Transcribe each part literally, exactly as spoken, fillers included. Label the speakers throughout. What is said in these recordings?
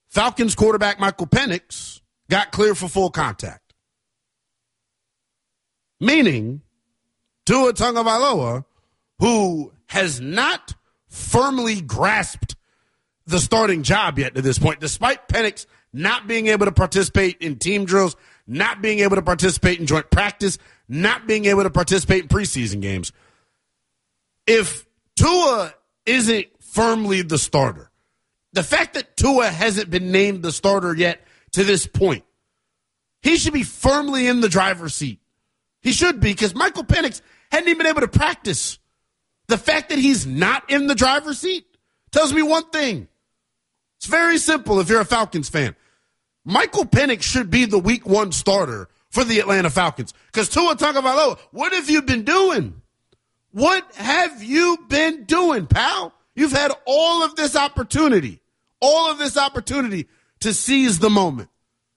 Speaker 1: Falcons quarterback Michael Penix got cleared for full contact. Meaning, Tua Tagovailoa, who has not firmly grasped the starting job yet to this point, despite Penix not being able to participate in team drills, not being able to participate in joint practice, not being able to participate in preseason games. If Tua isn't firmly the starter, the fact that Tua hasn't been named the starter yet to this point, he should be firmly in the driver's seat. He should be, because Michael Penix hadn't even been able to practice. The fact that he's not in the driver's seat tells me one thing. It's very simple if you're a Falcons fan. Michael Penix should be the week one starter for the Atlanta Falcons. Because Tua Tagovailoa, what have you been doing? What have you been doing, pal? You've had all of this opportunity, all of this opportunity to seize the moment,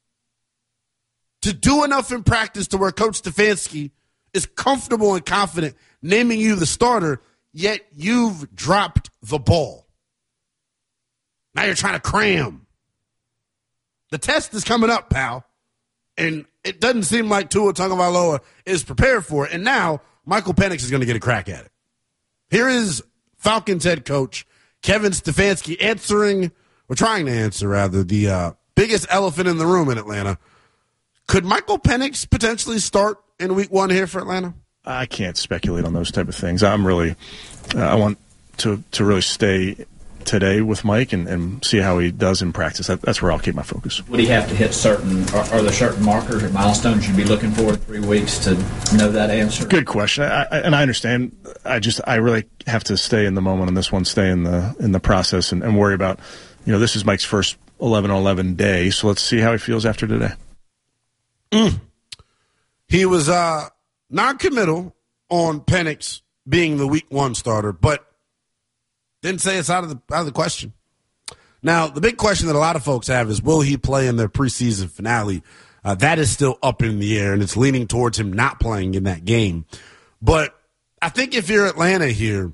Speaker 1: to do enough in practice to where Coach Stefanski is comfortable and confident naming you the starter, yet you've dropped the ball. Now you're trying to cram. The test is coming up, pal, and it doesn't seem like Tua Tagovailoa is prepared for it, and now Michael Penix is going to get a crack at it. Here is Falcons head coach Kevin Stefanski answering, or trying to answer, rather, the uh, biggest elephant in the room in Atlanta. Could Michael Penix potentially start in week one here for Atlanta?
Speaker 2: I can't speculate on those type of things. I'm really, uh, I want to, to really stay today with Mike and, and see how he does in practice. That, that's where I'll keep my focus.
Speaker 3: Would he have to hit certain, are, are there certain markers or milestones you'd be looking for in three weeks to know that answer?
Speaker 2: Good question. I, I, and I understand. I just, I really have to stay in the moment on this one, stay in the, in the process and, and worry about, you know, this is Mike's first eleven on eleven day. So let's see how he feels after today.
Speaker 1: Mm. He was uh, non-committal on Penix being the week one starter, but didn't say it's out of the out of the question. Now, the big question that a lot of folks have is, will he play in their preseason finale? Uh, that is still up in the air, and it's leaning towards him not playing in that game. But I think if you're Atlanta here,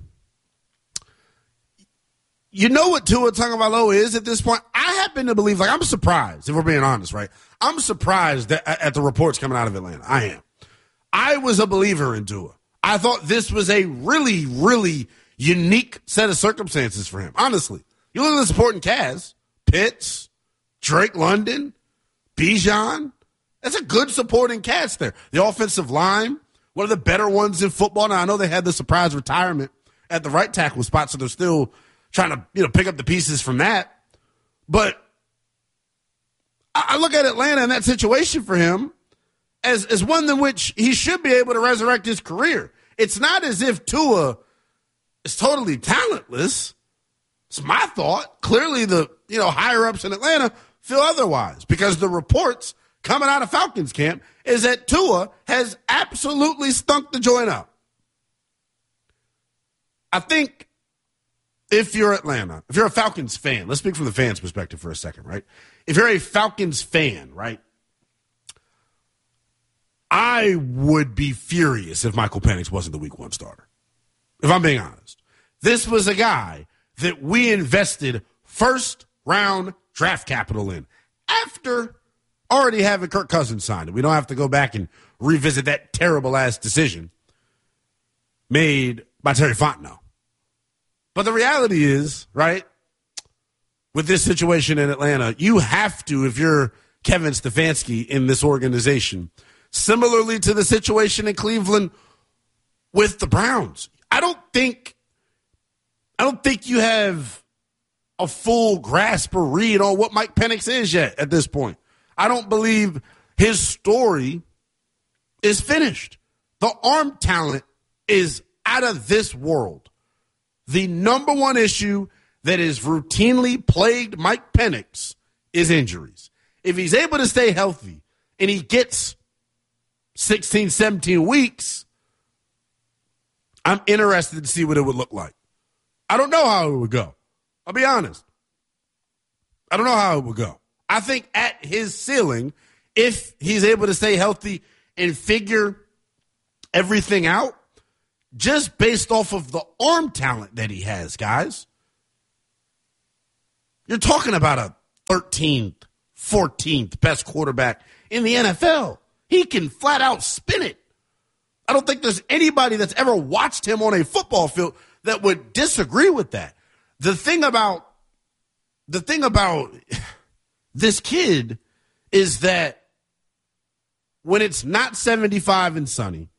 Speaker 1: you know what Tua Tagovailoa is at this point. I happen to believe, like, I'm surprised, if we're being honest, right? I'm surprised that, at the reports coming out of Atlanta. I am. I was a believer in Tua. I thought this was a really, really unique set of circumstances for him. Honestly, you look at the supporting cast, Pitts, Drake London, Bijan. That's a good supporting cast there. The offensive line, one of the better ones in football. Now, I know they had the surprise retirement at the right tackle spot, so they're still trying to, you know, pick up the pieces from that. But I look at Atlanta and that situation for him as, as one in which he should be able to resurrect his career. It's not as if Tua is totally talentless. It's my thought. Clearly the, you know, higher-ups in Atlanta feel otherwise, because the reports coming out of Falcons camp is that Tua has absolutely stunk the joint up. I think if you're Atlanta, if you're a Falcons fan, let's speak from the fans' perspective for a second, right? If you're a Falcons fan, right, I would be furious if Michael Penix wasn't the week one starter, if I'm being honest. This was a guy that we invested first-round draft capital in after already having Kirk Cousins signed. We don't have to go back and revisit that terrible-ass decision made by Terry Fontenot. But the reality is, right, with this situation in Atlanta, you have to, if you're Kevin Stefanski in this organization, similarly to the situation in Cleveland with the Browns, I don't think I don't think you have a full grasp or read on what Mike Penix is yet at this point. I don't believe his story is finished. The arm talent is out of this world. The number one issue that is routinely plagued Mike Penix is injuries. If he's able to stay healthy and he gets sixteen, seventeen weeks, I'm interested to see what it would look like. I don't know how it would go. I'll be honest. I don't know how it would go. I think at his ceiling, if he's able to stay healthy and figure everything out, just based off of the arm talent that he has, guys, you're talking about a thirteenth, fourteenth best quarterback in the N F L. He can flat out spin it. I don't think there's anybody that's ever watched him on a football field that would disagree with that. The thing about the thing about this kid is that when it's not seventy-five and sunny,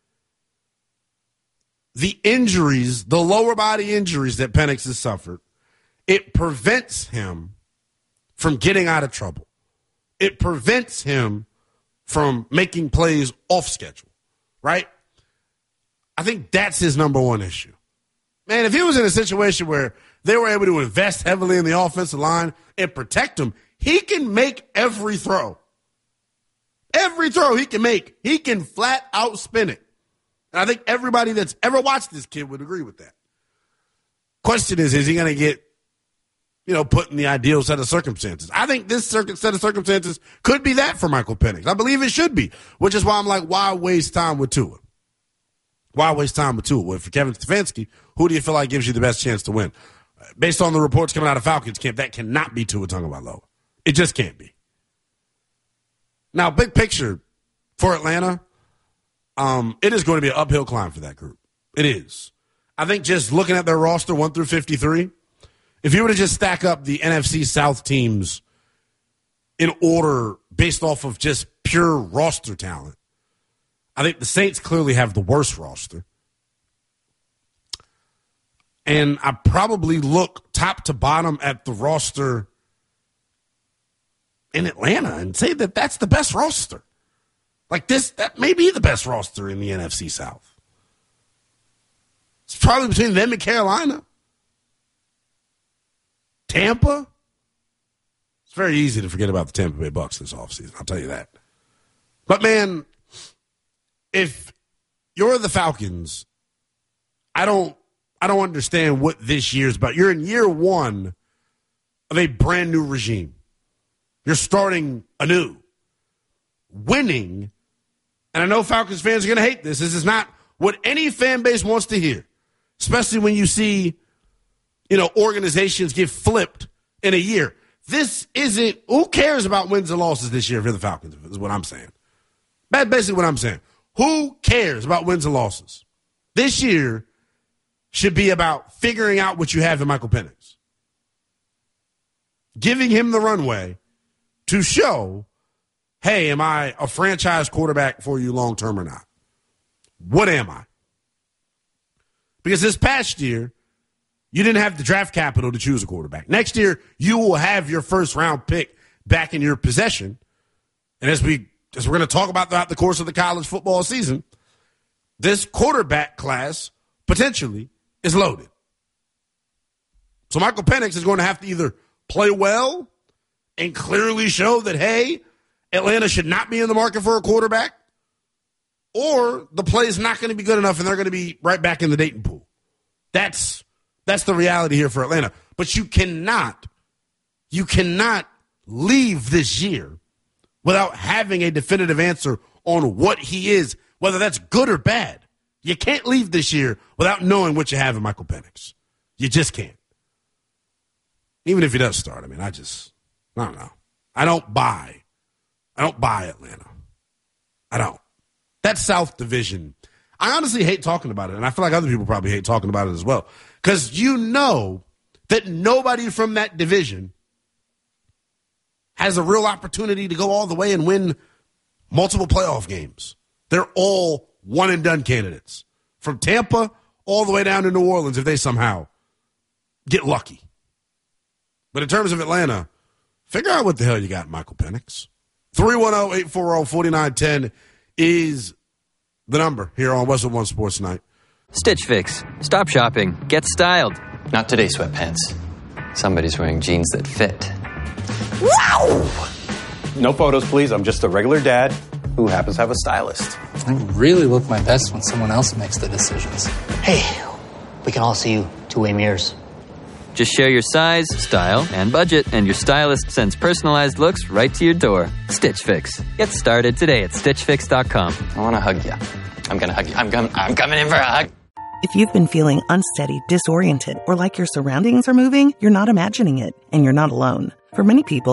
Speaker 1: the injuries, the lower body injuries that Penix has suffered, it prevents him from getting out of trouble. It prevents him from making plays off schedule, right? I think that's his number one issue. Man, if he was in a situation where they were able to invest heavily in the offensive line and protect him, he can make every throw. Every throw he can make, he can flat out spin it. And I think everybody that's ever watched this kid would agree with that. Question is, is he going to get, you know, put in the ideal set of circumstances? I think this circuit set of circumstances could be that for Michael Penix. I believe it should be, which is why I'm like, why waste time with Tua? Why waste time with Tua? Well, for Kevin Stefanski, who do you feel like gives you the best chance to win? Based on the reports coming out of Falcons camp, that cannot be Tua Tagovailoa. It just can't be. Now, big picture for Atlanta, um, it is going to be an uphill climb for that group. It is. I think just looking at their roster one through fifty-three, if you were to just stack up the N F C South teams in order based off of just pure roster talent, I think the Saints clearly have the worst roster. And I probably look top to bottom at the roster in Atlanta and say that that's the best roster. Like this, that may be the best roster in the N F C South. It's probably between them and Carolina. Tampa. It's very easy to forget about the Tampa Bay Bucks this offseason, I'll tell you that. But, man, if you're the Falcons, I don't I don't understand what this year's about. You're in year one of a brand new regime. You're starting anew. Winning, and I know Falcons fans are going to hate this. This is not what any fan base wants to hear, especially when you see, you know, organizations get flipped in a year. This isn't, who cares about wins and losses this year for the Falcons, is what I'm saying. That's basically what I'm saying. Who cares about wins and losses? This year should be about figuring out what you have in Michael Penix. Giving him the runway to show, hey, am I a franchise quarterback for you long term or not? What am I? Because this past year, you didn't have the draft capital to choose a quarterback. Next year, you will have your first round pick back in your possession. And as, we, as we're going to talk about throughout the course of the college football season, this quarterback class potentially is loaded. So Michael Penix is going to have to either play well and clearly show that, hey, Atlanta should not be in the market for a quarterback, or the play is not going to be good enough and they're going to be right back in the dating pool. That's that's the reality here for Atlanta. But you cannot, you cannot leave this year without having a definitive answer on what he is, whether that's good or bad. You can't leave this year without knowing what you have in Michael Penix. You just can't. Even if he does start, I mean, I just, I don't know. I don't buy. I don't buy Atlanta. I don't. That South Division, I honestly hate talking about it, and I feel like other people probably hate talking about it as well, because you know that nobody from that division has a real opportunity to go all the way and win multiple playoff games. They're all one-and-done candidates, from Tampa all the way down to New Orleans if they somehow get lucky. But in terms of Atlanta, figure out what the hell you got, Michael Penix. three one zero, eight four zero, four nine one zero is the number here on Westwood One Sports Night.
Speaker 4: Stitch Fix. Stop shopping. Get styled.
Speaker 5: Not today, sweatpants. Somebody's wearing jeans that fit.
Speaker 6: Wow! No photos, please. I'm just a regular dad who happens to have a stylist.
Speaker 7: I really look my best when someone else makes the decisions.
Speaker 8: Hey, we can all see you two-way mirrors.
Speaker 4: Just share your size, style, and budget, and your stylist sends personalized looks right to your door. Stitch Fix. Get started today at stitch fix dot com.
Speaker 5: I want to hug you. I'm going to hug you. I'm, com- I'm coming in for a hug.
Speaker 9: If you've been feeling unsteady, disoriented, or like your surroundings are moving, you're not imagining it, and you're not alone. For many people,